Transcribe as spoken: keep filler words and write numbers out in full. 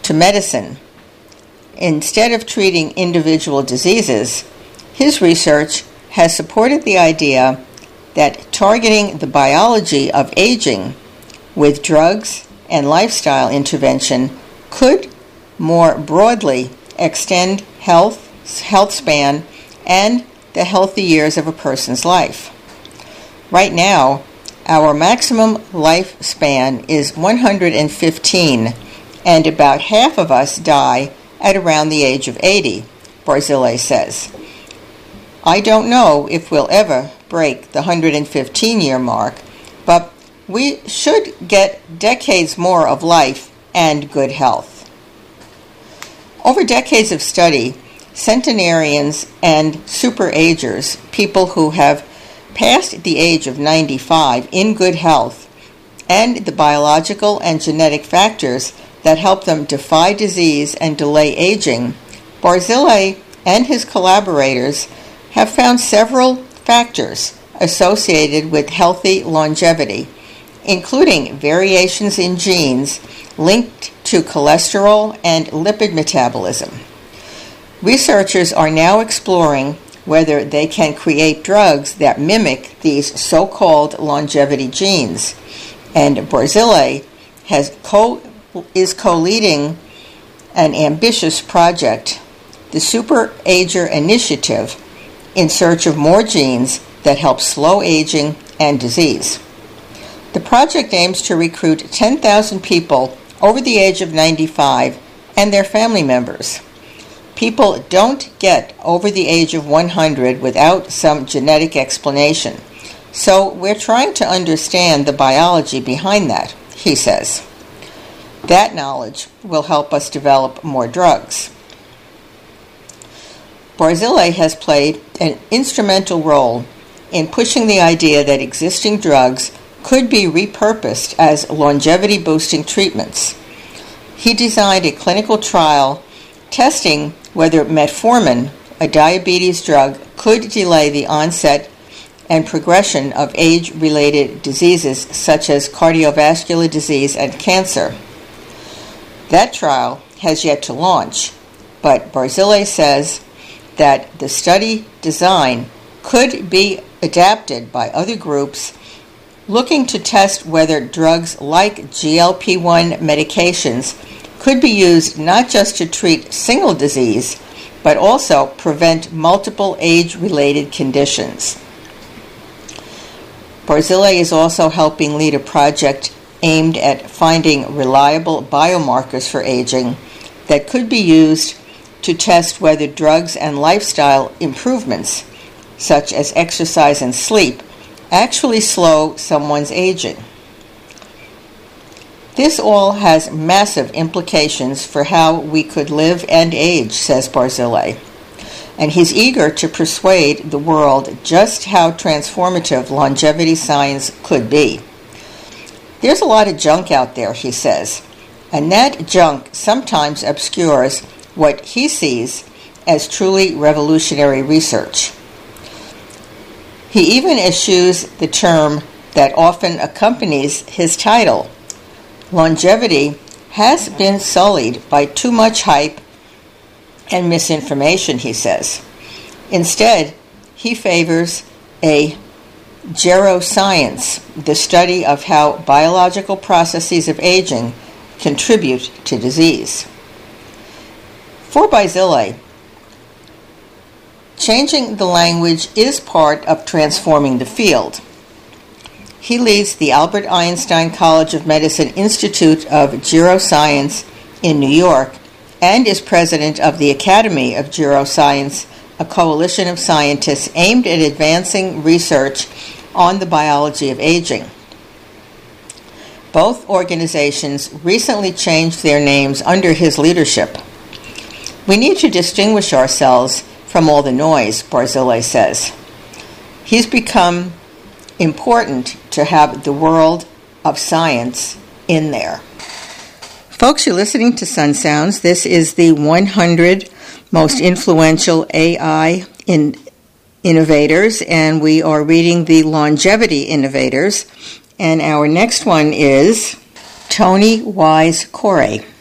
to medicine. Instead of treating individual diseases, his research has supported the idea that targeting the biology of aging with drugs and lifestyle intervention could more broadly extend health, health span and the healthy years of a person's life. Right now, our maximum lifespan is one hundred fifteen, and about half of us die at around the age of eighty, Barzilay says. I don't know if we'll ever break the one hundred fifteen-year mark, but we should get decades more of life and good health. Over decades of study, centenarians and superagers, people who have passed the age of ninety-five in good health, and the biological and genetic factors that help them defy disease and delay aging, Barzilay and his collaborators have found several factors associated with healthy longevity, including variations in genes linked to cholesterol and lipid metabolism. Researchers are now exploring whether they can create drugs that mimic these so-called longevity genes, and Barzilay has co- is co-leading an ambitious project, the Superager Initiative, in search of more genes that help slow aging and disease. The project aims to recruit ten thousand people over the age of ninety-five and their family members. People don't get over the age of one hundred without some genetic explanation, so we're trying to understand the biology behind that, he says. That knowledge will help us develop more drugs. Barzilay has played an instrumental role in pushing the idea that existing drugs could be repurposed as longevity-boosting treatments. He designed a clinical trial testing whether metformin, a diabetes drug, could delay the onset and progression of age-related diseases such as cardiovascular disease and cancer. That trial has yet to launch, but Barzilay says that the study design could be adapted by other groups looking to test whether drugs like G L P one medications could be used not just to treat single disease, but also prevent multiple age-related conditions. Barzilay is also helping lead a project aimed at finding reliable biomarkers for aging that could be used to test whether drugs and lifestyle improvements, such as exercise and sleep, actually slow someone's aging. This all has massive implications for how we could live and age, says Barzilay, and he's eager to persuade the world just how transformative longevity science could be. There's a lot of junk out there, he says, and that junk sometimes obscures what he sees as truly revolutionary research. He even eschews the term that often accompanies his title. Longevity has been sullied by too much hype and misinformation, he says. Instead, he favors a geroscience, the study of how biological processes of aging contribute to disease. For Barzilay, changing the language is part of transforming the field. He leads the Albert Einstein College of Medicine Institute of Geroscience in New York and is president of the Academy of Geroscience, a coalition of scientists aimed at advancing research on the biology of aging. Both organizations recently changed their names under his leadership. We need to distinguish ourselves from all the noise, Barzilay says. He's become important to have the world of science in there. Folks, you're listening to Sun Sounds. This is the one hundred most influential A I in innovators, and we are reading the longevity innovators. And our next one is Tony Wise Corey.